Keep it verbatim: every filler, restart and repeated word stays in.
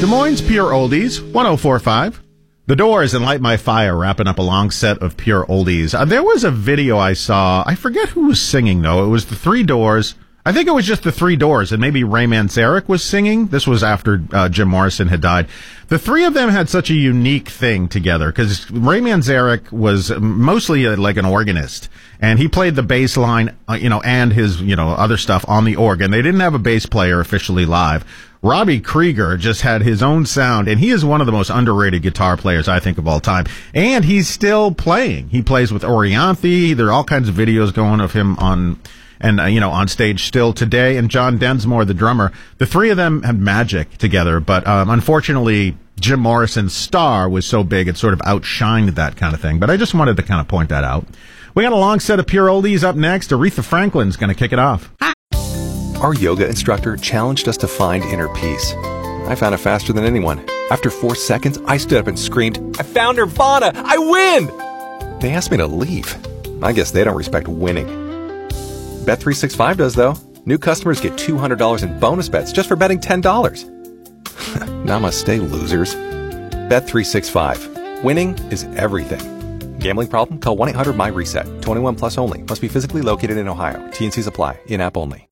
Des Moines Pure Oldies, one oh four point five. The Doors and Light My Fire wrapping up a long set of Pure Oldies. Uh, there was a video I saw. I forget who was singing, though. It was the Three Doors. I think it was just the Three Doors, and maybe Ray Manzarek was singing. This was after uh, Jim Morrison had died. The three of them had such a unique thing together, because Ray Manzarek was mostly a, like an organist, and he played the bass line, uh, you know, and his, you know, other stuff on the organ. They didn't have a bass player officially live. Robbie Krieger just had his own sound, and he is one of the most underrated guitar players, I think, of all time. And he's still playing. He plays with Orianthi. There are all kinds of videos going of him on... and, uh, you know, on stage still today. And John Densmore, the drummer, the three of them had magic together. But um, unfortunately, Jim Morrison's star was so big, it sort of outshined that kind of thing. But I just wanted to kind of point that out. We got a long set of Pure Oldies up next. Aretha Franklin's going to kick it off. Our yoga instructor challenged us to find inner peace. I found it faster than anyone. After four seconds, I stood up and screamed, "I found Nirvana! I win!" They asked me to leave. I guess they don't respect winning. Bet three sixty-five does, though. New customers get two hundred dollars in bonus bets just for betting ten dollars. Namaste, losers. Bet three sixty-five. Winning is everything. Gambling problem? Call one eight hundred my reset. twenty-one plus only. Must be physically located in Ohio. T and Cs apply. In-app only.